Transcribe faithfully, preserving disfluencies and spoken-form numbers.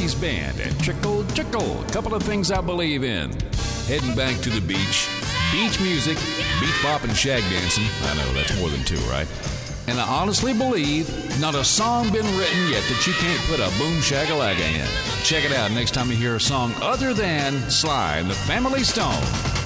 eighties band and Trickle Trickle, a couple of things I believe in. Heading back to the beach, beach music, beach bop and shag dancing. I know, that's more than two, right? And I honestly believe not a song been written yet that you can't put a boom shagalaga in. Check it out next time you hear a song other than Sly and the Family Stone.